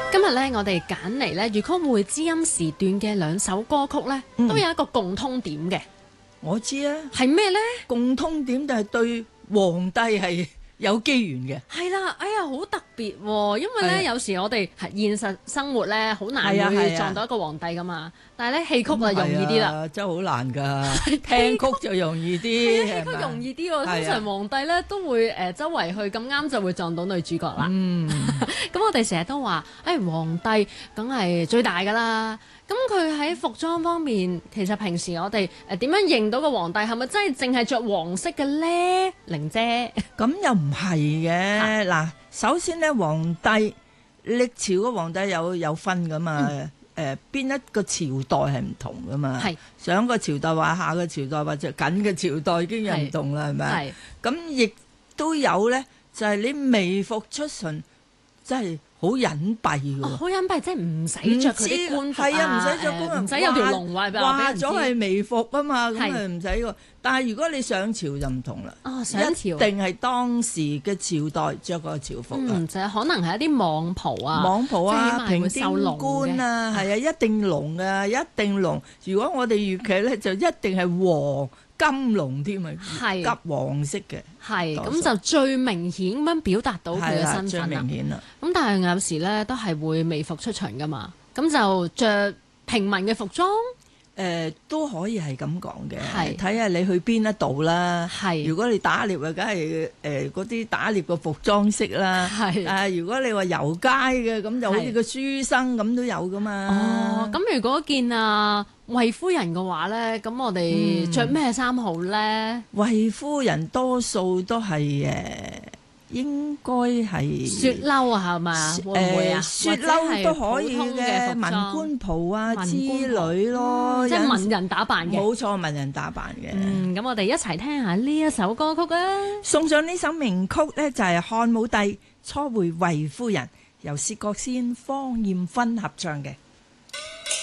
今日咧，我哋揀嚟咧粵曲會知音時段嘅兩首歌曲咧，都有一個共通點嘅。 我知啊， 係咩咧？ 共通點就係對皇帝係有機緣嘅。 係啦，哎呀，好特別喎！因為咧，有時我哋係現實生活咧，好難會撞到一個皇帝噶嘛。但係咧，戲曲就容易啲啦， 真係好難㗎。聽曲就容易啲， 戲曲容易啲喎。通常皇帝咧都會周圍去，咁啱就會撞到女主角啦。咁我哋成日都話，皇帝梗係最大㗎啦。咁佢喺服裝方面，其實平時我哋點樣認到個皇帝係咪真係淨係着黃色嘅咧？玲姐， 咁又唔係嘅。嗱，首先咧，皇帝歷朝嘅皇帝有分㗎嘛。邊一個朝代係唔同㗎嘛？係上個朝代或下個朝代或者緊嘅朝代已經有唔同啦，係咪？係咁亦都有咧，就係你微服出巡，真係好隱蔽㗎喎。好隱蔽，即係唔使着佢啲官服啊，係啊，唔使着官服，唔使有條龍話咗係微服啊嘛，咁啊唔使喎。但係如果你上朝就唔同啦，上朝一定係當時嘅朝代着個朝服啊，就可能係一啲網袍啊，平丁冠啊，係啊，一定龍啊，一定龍。如果我哋粵劇咧，就一定係黃金龍添啊，係急黃色嘅，係咁就最明顯咁樣表達到佢嘅身份啦。最明顯啦。咁但係有時咧都係會微服出巡噶嘛，咁就着平民嘅服裝。都可以係咁講嘅，睇下你去邊一度啦。如果你打獵啊，梗係嗰啲打獵嘅服裝式啦。如果你話遊街嘅，咁就好似個書生咁都有噶嘛。咁如果見衛夫人嘅話咧，咁我哋着咩衫好咧？衛夫人多數都係應該係雪褸啊，係咪？會唔會啊？雪褸都可以嘅，文官袍啊之類咯，即係文人打扮嘅。冇錯，文人打扮嘅。咁我哋一齊聽下呢一首歌曲啊！送上呢首名曲咧，就係漢武帝初會衛夫人，由薛覺先、芳艷芬合唱嘅。